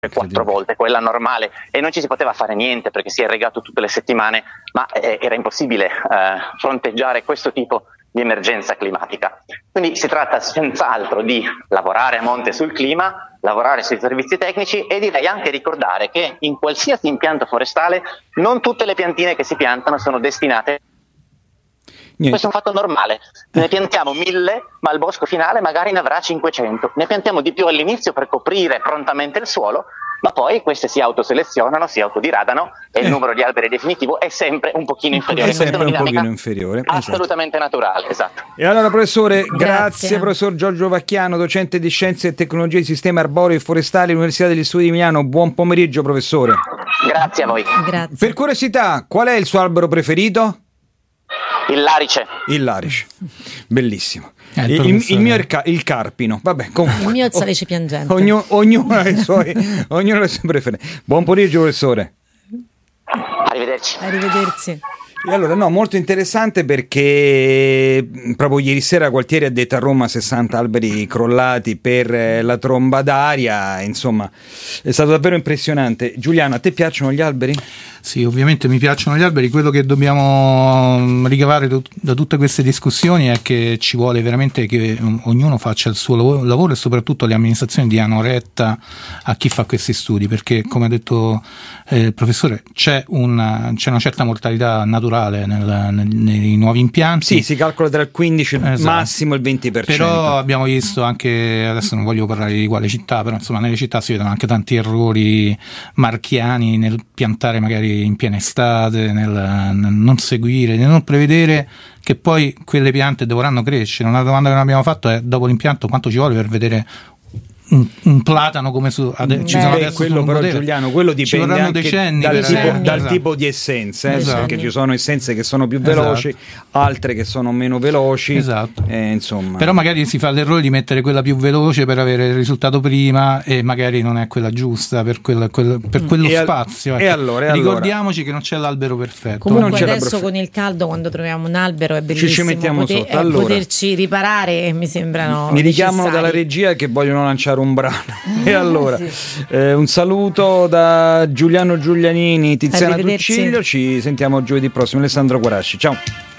4 volte quella normale, e non ci si poteva fare niente perché si è irrigato tutte le settimane, ma era impossibile fronteggiare questo tipo di emergenza climatica. Quindi si tratta senz'altro di lavorare a monte sul clima, lavorare sui servizi tecnici, e direi anche ricordare che in qualsiasi impianto forestale non tutte le piantine che si piantano sono destinate. Questo è un fatto normale, ne piantiamo 1000, ma il bosco finale magari ne avrà 500, ne piantiamo di più all'inizio per coprire prontamente il suolo, ma poi queste si autoselezionano, si autodiradano, e il numero di alberi definitivo è sempre un pochino inferiore. È sempre un pochino inferiore. Assolutamente naturale, esatto. E allora, professore, grazie professor Giorgio Vacchiano, docente di Scienze e Tecnologie di Sistema Arboreo e Forestali, Università degli Studi di Milano. Buon pomeriggio, professore. Grazie a voi. Grazie. Per curiosità, qual è il suo albero preferito? Il larice. Il larice, bellissimo. Il mio è il carpino. Vabbè, comunque. Il mio è il salice piangente. Ognuno ha le sue preferenze. Buon pomeriggio, professore. Arrivederci. Arrivederci. E allora, no, molto interessante, perché proprio ieri sera Gualtieri ha detto a Roma 60 alberi crollati per la tromba d'aria, insomma è stato davvero impressionante. Giuliano, a te piacciono gli alberi? Sì, ovviamente mi piacciono gli alberi. Quello che dobbiamo ricavare da tutte queste discussioni è che ci vuole veramente che ognuno faccia il suo lavoro, e soprattutto le amministrazioni diano retta a chi fa questi studi, perché, come ha detto il professore, c'è una certa mortalità naturale nei nuovi impianti. Sì, si calcola tra il 15 esatto. Massimo il 20%. Però abbiamo visto anche, adesso non voglio parlare di quale città, però insomma nelle città si vedono anche tanti errori marchiani nel piantare magari in piena estate, nel non seguire, nel non prevedere che poi quelle piante dovranno crescere. Una domanda che non abbiamo fatto è: dopo l'impianto quanto ci vuole per vedere un platano come ci sono adesso? Quello però, Giuliano, quello dipende anche decenni dal tipo di essenze, perché ci sono essenze che sono più veloci, altre che sono meno veloci, insomma. Però magari si fa l'errore di mettere quella più veloce per avere il risultato prima, e magari non è quella giusta per quello spazio. E allora ricordiamoci che non c'è l'albero perfetto. Comunque adesso con il caldo, quando troviamo un albero, è bellissimo ci mettiamo sotto. Allora, poterci riparare, mi sembrano mi richiamano dalla regia che vogliono lanciare un brano. E allora un saluto da Giuliano Giulianini, Tiziana Tuccilio. Ci sentiamo giovedì prossimo. Alessandro Guarasci, ciao.